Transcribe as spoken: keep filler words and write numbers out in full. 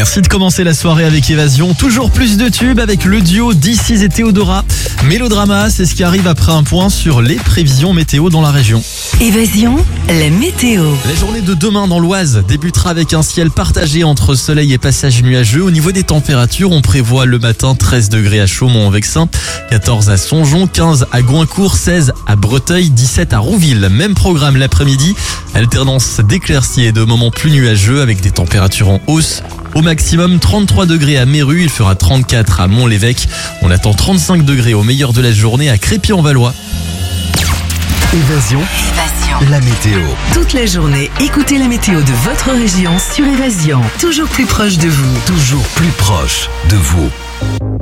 Merci de commencer la soirée avec Évasion. Toujours plus de tubes avec le duo This Is et Théodora. Mélodrama, c'est ce qui arrive après un point sur les prévisions météo dans la région. Évasion, la météo. La journée de demain dans l'Oise débutera avec un ciel partagé entre soleil et passage nuageux. Au niveau des températures, on prévoit le matin treize degrés à Chaumont-en-Vexin, quatorze à Songeon, quinze à Goincourt, seize à Breteuil, dix-sept à Rouville. Même programme l'après-midi, alternance d'éclaircies et de moments plus nuageux avec des températures en hausse. Au maximum trente-trois degrés à Méru, il fera trente-quatre à Mont-l'Évêque. On attend trente-cinq degrés au meilleur de la journée à Crépy-en-Valois. Évasion, Évasion. la météo. Toute la journée, écoutez la météo de votre région sur Évasion. Toujours plus proche de vous. Toujours plus proche de vous.